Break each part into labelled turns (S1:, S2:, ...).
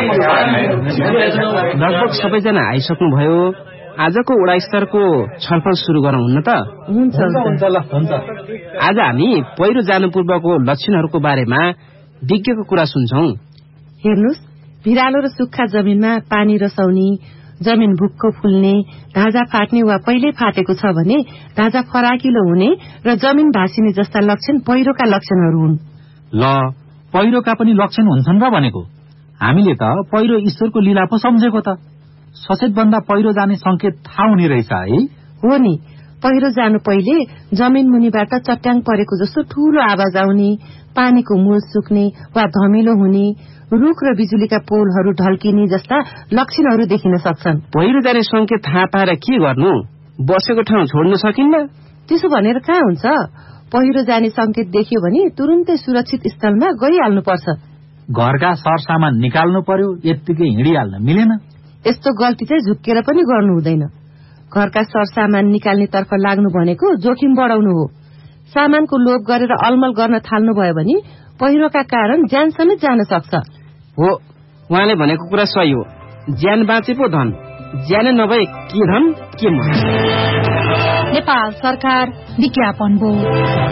S1: लगभग सबैजना आइसक्नुभयो। आजको वडा स्तरको छलफल सुरु गरौँ हुन्न त?
S2: हुन्छ।
S1: आज हामी पहिरो जानु पूर्वको लक्षणहरूको बारेमा विज्ञको कुरा सुन्छौं।
S2: हेर्नुस्, भिरालो र सुक्खा जमिनमा पानी रसाउने, जमिन भुक्क फुल्ने, ढाँजा फाट्ने वा पहिले फाटेको छ भने ढाँजा फराकिलो हुने र जमिन भासिने जस्ता लक्षण पहिरोका लक्षणहरू हुन्।
S3: ल, पहिरोका पनि लक्षण हुन्छन् र भनेको? हामीले त पहिरो ईश्वरको लीला पो सम्झेको त। सचेत भन्दा पहिरो जाने संकेत थाहा हुने रहेछ है?
S2: हो नि, पहिरो जानु पहिले जमिन मुनिबाट चट्याङ परेको जस्तो ठूलो आवाज आउने, पानीको मूल सुक्ने वा धमिलो हुने, रुख र बिजुलीका पोलहरू ढल्किने जस्ता लक्षणहरू देखिन सक्छन्।
S1: पहिरो जाने संकेत थाहा पाएर के गर्नु? बसेको ठाउँ छोड्न सकिन्न?
S2: त्यसो भनेर कहाँ हुन्छ? पहिरो जाने संकेत देख्यो भने तुरुन्तै सुरक्षित स्थलमा गइहाल्नुपर्छ।
S3: घरका सरसामान निकाल्नु पर्यो, यत्तिकै हिँडिहाल्न मिलेन।
S2: यस्तो गल्ती चाहिँ झुक्केर पनि गर्नु हुँदैन। घरका सरसामान निकाल्ने तर्फ लाग्नु भनेको जोखिम बढाउनु हो। सामानको लोभ गरेर अलमल गर्न थाल्नु भयो भने पहिरोका कारण ज्यान समेत जान सक्छ।
S1: हो, उहाँले भनेको कुरा सही हो। ज्यान बाँचे पो धन, ज्यान नभए के धन के मन।
S4: नेपाल सरकार विज्ञापन बोर्ड।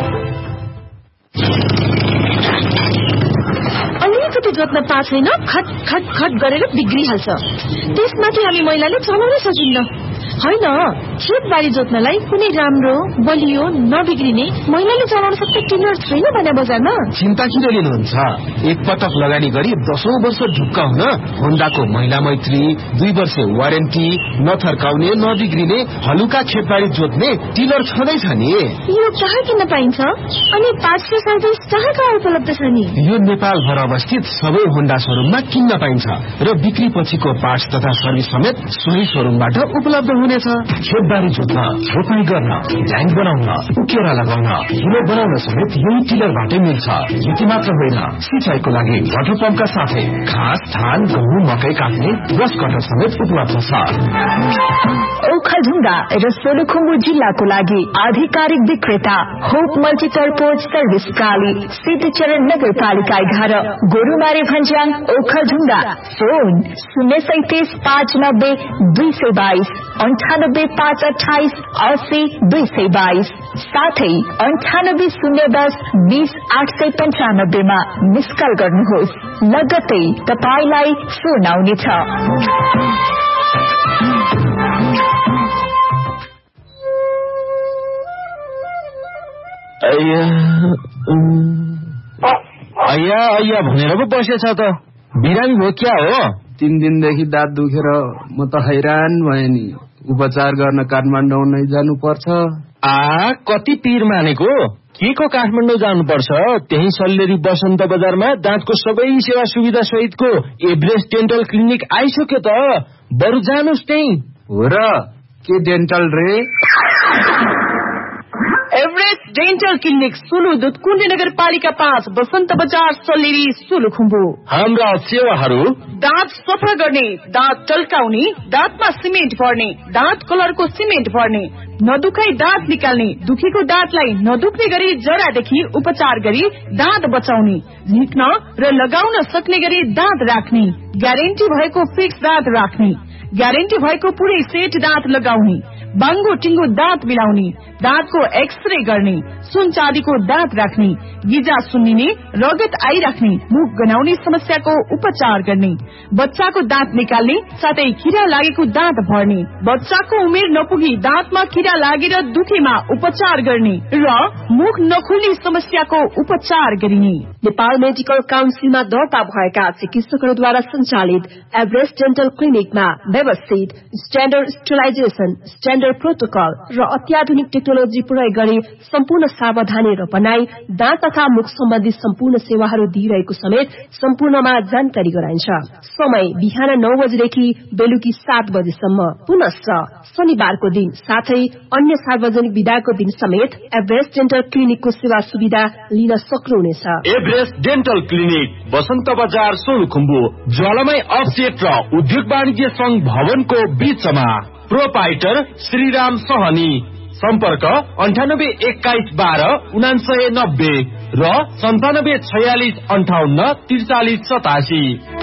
S4: अलिकति जोत्न पाएको छैन, खट खट खट गरेर बिग्रिहाल्छ। त्यसमाथि हामी महिलाले चलाउनै सकिन्न। होइन, खेतबारी जोत्नलाई कुनै राम्रो बलियो नबिग्रिने महिलाले चलाउन सक्ने टिलर छैन भने बजारमा।
S5: चिन्ता किन लिनुहुन्छ? एक पटक लगानी गरी 10औं वर्ष ढुक्क हुन होन्डाको महिला मैत्री 2 वर्ष वारेन्टी, नथर्काउने नबिग्रिने हलुका खेतबारी जोत्ने टिलर छँदैछ नि।
S4: यो कहाँ किन्न पाइन्छ अनि 500 सर्भिस कहाँ उपलब्ध छ नि?
S5: यो नेपालभर अवस्थित सबै होन्डा शोरूममा किन्न पाइन्छ र बिक्री पछिको पार्ट्स तथा सर्भिस समेत सोही शोरूमबाट उपलब्ध हुनेछ। खेतबारी जोत्न, रोपाई गर्न, ढ्याङ बनाउन, उकेरा लगाउन, हिलो बनाउन समेत यही टिलरबाटै मिल्छ। यति मात्र होइन, सिंचाईको लागि वाटर पम्पका साथै घाँस, धान, गहुँ, मकै काट्ने ब्रस कटर समेत उपलब्ध छ।
S6: ओखलढुङ्गा र सोलुखुम्बु जिल्लाको लागि आधिकारिक विक्रेता होप मल्टिपर्पज सर्भिस प्राली, सिद्धचरण नगरपालिका 11, गोरुमारे भन्ज्याङ, ओखलढुङ्गा। फोन 037 590 222 98 528 80 222, साथै 98 010 20 895 मा मिस कल गर्नुहोस्। लगत्तै तपाईलाई फोन आउनेछ।
S7: अय्या भनेर पो बसेछ त। बिरामी भयो क्या हो?
S8: 3 दिनदेखि दाँत दुखेर म त हैरान भएँ नि। उपचार गर्न काठमाडौँ नै जानु पर्छ।
S7: कति पीर मानेको? के को काठमाडौँ जानुपर्छ? त्यही सल्लेरी बसन्त बजारमा दाँतको सबै सेवा सुविधा सहितको एभरेस्ट डेन्टल क्लिनिक आइसक्यो त। बरु जानुस् त्यही।
S8: हो र? के डेन्टल रे?
S4: एभरेस्ट डेन्टल क्लिनिक, सुलुदुत, कुण्डी नगरपालिका 5, बसन्त बजार, सल्लेरी, सोलुखुम्बु।
S7: हाम्रा सेवाहरू:
S4: दाँत सफा गर्ने, दाँत टल्काउने, दाँतमा सिमेन्ट भर्ने, दाँत कलरको सिमेन्ट भर्ने, नदुखाई दाँत निकाल्ने, दुखेको दाँतलाई नदुख्ने गरी जरादेखि उपचार गरी दाँत बचाउने, झिक्न र लगाउन सक्ने गरी दाँत राख्ने, ग्यारेन्टी भएको फिक्स दाँत राख्ने, ग्यारेन्टी भएको पुरै सेट दाँत लगाउने, बाङ्गो टिङ्गो दाँत मिलाउने, दाँतको एक्सरे गर्ने, सुन चाँदीको दाँत राख्ने, गिजा सुन्निने, रगत आइराख्ने, मुख गनाउने समस्याको उपचार गर्ने, बच्चाको दाँत निकाल्ने, साथै किरा लागेको दाँत भर्ने, बच्चाको उमेर नपुगी दाँतमा किरा लागेर दुखेमा उपचार गर्ने र मुख नखुल्ने समस्याको उपचार गरिने।
S6: नेपाल मेडिकल काउन्सिलमा दर्ता भएका चिकित्सकहरूद्वारा सञ्चालित एभरेस्ट डेन्टल क्लिनिकमा व्यवस्थित स्ट्यान्डर्ड स्टेलाइजेसन, स्ट्यान्डर्ड प्रोटोकल र अत्याधुनिक टेक्नोलोजी प्रयोग गरी सम्पूर्ण सावधानी र बनाई दाँत तथा मुख सम्बन्धी सम्पूर्ण सेवाहरू दिइरहेको समेत सम्पूर्णमा जानकारी गराइन्छ। समय बिहान 9 बजेदेखि बेलुकी 7 बजेसम्म। पुनश्च शनिबारको दिन साथै अन्य सार्वजनिक बिदाको दिन समेत एभरेस्ट डेन्टल क्लिनिकको सेवा सुविधा लिन सक्नुहुनेछ।
S7: एभरेस्ट डेन्टल क्लिनिक, बसन्त बजार, सोलुखुम्बु, ज्वालामाई अफसेट र उद्योग वाणिज्य संघ भवनको बीचमा। प्रोपाइटर श्रीराम सहनी। सम्पर्क 98 21 12 9990 र 97 46 58 43 87।